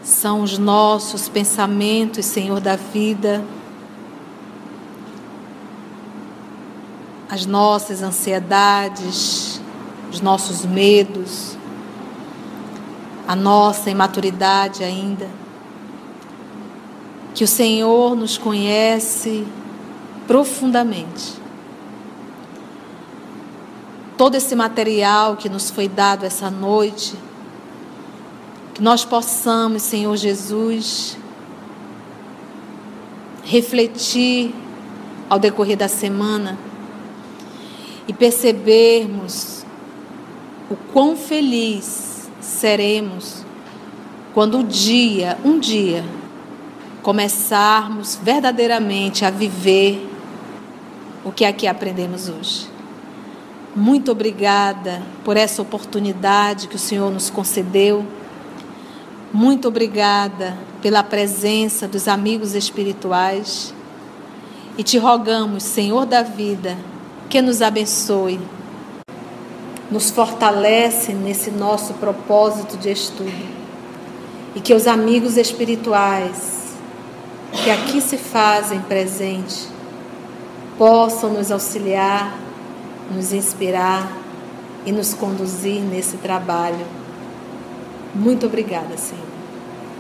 são os nossos pensamentos, Senhor da vida, as nossas ansiedades, os nossos medos, a nossa imaturidade ainda. Que o Senhor nos conhece profundamente. Todo esse material que nos foi dado essa noite, que nós possamos, Senhor Jesus, refletir ao decorrer da semana e percebermos o quão feliz seremos quando um dia, começarmos verdadeiramente a viver o que aqui aprendemos hoje. Muito obrigada por essa oportunidade que o Senhor nos concedeu. Muito obrigada pela presença dos amigos espirituais. E te rogamos, Senhor da vida, que nos abençoe, nos fortalece nesse nosso propósito de estudo. E que os amigos espirituais que aqui se fazem presente possam nos auxiliar, nos inspirar e nos conduzir nesse trabalho. Muito obrigada, Senhor.